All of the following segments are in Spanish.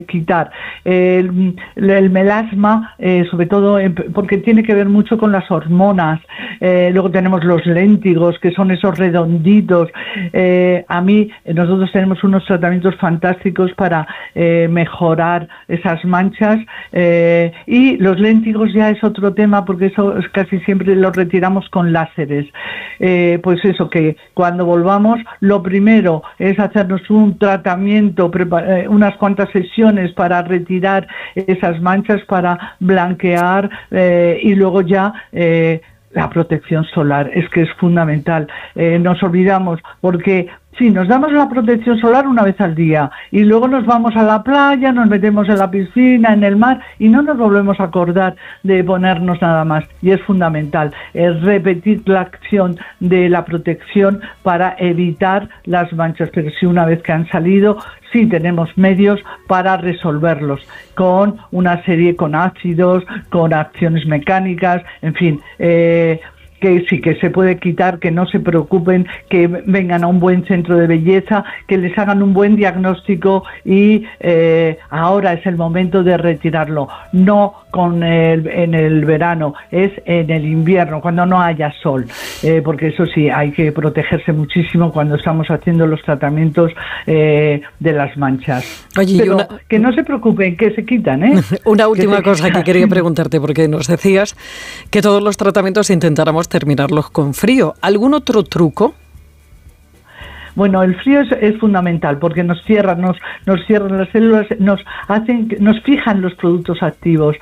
quitar el melasma, sobre todo porque tiene que ver mucho con las hormonas. Luego tenemos los léntigos, que son esos redonditos. Nosotros tenemos unos tratamientos fantásticos para mejorar esas manchas, y los léntigos ya es otro tema, porque eso casi siempre lo retiramos con láseres. Pues eso, que cuando volvamos, lo primero es hacernos un tratamiento, unas cuantas sesiones para retirar esas manchas, para blanquear, y luego ya la protección solar, es que es fundamental. Nos olvidamos, porque sí, nos damos la protección solar una vez al día y luego nos vamos a la playa, nos metemos en la piscina, en el mar, y no nos volvemos a acordar de ponernos nada más. Y es fundamental repetir la acción de la protección para evitar las manchas, pero sí, una vez que han salido, sí tenemos medios para resolverlos, con una serie, con ácidos, con acciones mecánicas, en fin, que sí, que se puede quitar, que no se preocupen, que vengan a un buen centro de belleza, que les hagan un buen diagnóstico, y ahora es el momento de retirarlo, no en el verano, es en el invierno, cuando no haya sol, porque eso sí, hay que protegerse muchísimo cuando estamos haciendo los tratamientos de las manchas. Oye, pero que no se preocupen, que se quitan, ¿eh? Una última cosa que quería preguntarte, porque nos decías que todos los tratamientos intentáramos terminarlos con frío. ¿Algún otro truco? Bueno, el frío es fundamental, porque nos cierran las células, nos fijan los productos activos.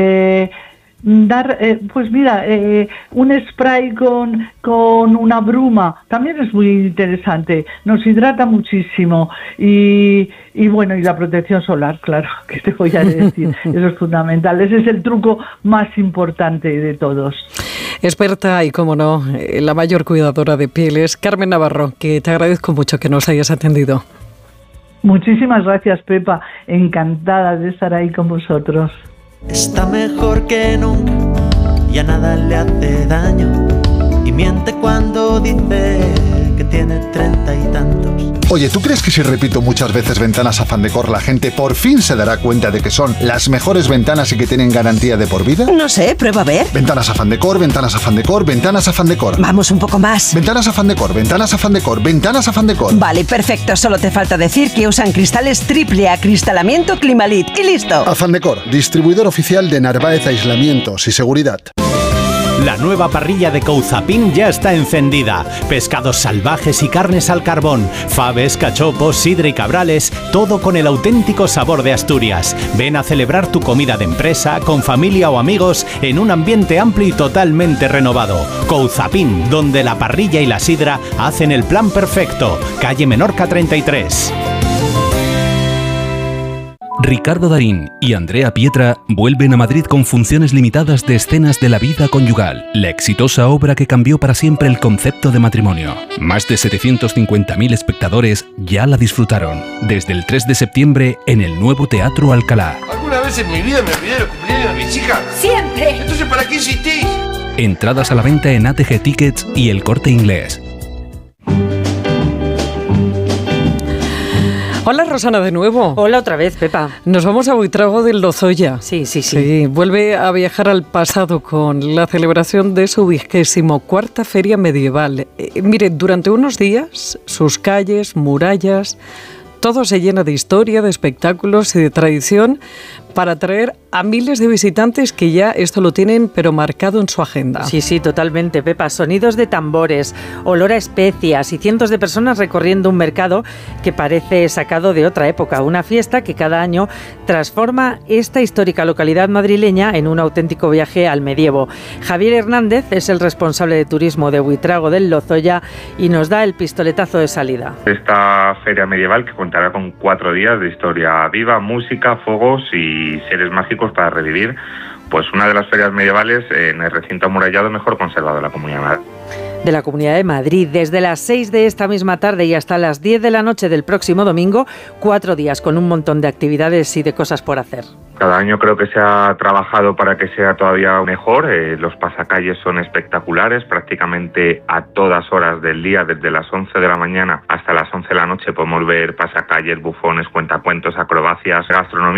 Un spray con una bruma también es muy interesante, nos hidrata muchísimo, y la protección solar, claro, que te voy a decir, eso es fundamental, ese es el truco más importante de todos. Experta y, cómo no, la mayor cuidadora de pieles, Carmen Navarro, que te agradezco mucho que nos hayas atendido. Muchísimas gracias, Pepa, encantada de estar ahí con vosotros. Está mejor que nunca, ya nada le hace daño, y miente cuando dice que tiene 30 y tantos. Oye, ¿tú crees que si repito muchas veces Ventanas Afán Decor, la gente por fin se dará cuenta de que son las mejores ventanas y que tienen garantía de por vida? No sé, prueba a ver. Ventanas Afán Decor, Ventanas Afán Decor, Ventanas Afán Decor. Vamos un poco más. Ventanas Afán Decor, Ventanas Afán Decor, Ventanas Afán Decor. Vale, perfecto. Solo te falta decir que usan cristales triple acristalamiento Climalit y listo. Afán Decor, distribuidor oficial de Narváez Aislamientos y Seguridad. La nueva parrilla de Couzapin ya está encendida. Pescados salvajes y carnes al carbón, faves, cachopos, sidra y cabrales, todo con el auténtico sabor de Asturias. Ven a celebrar tu comida de empresa, con familia o amigos, en un ambiente amplio y totalmente renovado. Couzapin, donde la parrilla y la sidra hacen el plan perfecto. Calle Menorca 33. Ricardo Darín y Andrea Pietra vuelven a Madrid con funciones limitadas de Escenas de la vida conyugal, la exitosa obra que cambió para siempre el concepto de matrimonio. Más de 750.000 espectadores ya la disfrutaron. Desde el 3 de septiembre en el nuevo Teatro Alcalá. ¿Alguna vez en mi vida me olvidé de los cumpleaños de mis hijas? ¡Siempre! Entonces, ¿para qué insistís? Entradas a la venta en ATG Tickets y El Corte Inglés. Hola, Rosana, de nuevo. Hola otra vez, Pepa. Nos vamos a Buitrago del Lozoya. Sí. Vuelve a viajar al pasado con la celebración de su 24ª Feria Medieval. Mire, durante unos días, sus calles, murallas, todo se llena de historia, de espectáculos y de tradición, para atraer a miles de visitantes que ya esto lo tienen pero marcado en su agenda. Sí, totalmente, Pepa. Sonidos de tambores, olor a especias y cientos de personas recorriendo un mercado que parece sacado de otra época. Una fiesta que cada año transforma esta histórica localidad madrileña en un auténtico viaje al medievo. Javier Hernández es el responsable de turismo de Buitrago del Lozoya y nos da el pistoletazo de salida. Esta feria medieval, que contará con 4 días de historia viva, música, fuegos y seres mágicos para revivir, pues una de las ferias medievales en el recinto amurallado mejor conservado de la Comunidad de Madrid. Desde las 6 de esta misma tarde y hasta las 10 de la noche del próximo domingo, 4 días con un montón de actividades y de cosas por hacer. Cada año creo que se ha trabajado para que sea todavía mejor. Los pasacalles son espectaculares, prácticamente a todas horas del día, desde las 11 de la mañana hasta las 11 de la noche podemos ver pasacalles, bufones, cuentacuentos, acrobacias, gastronomía.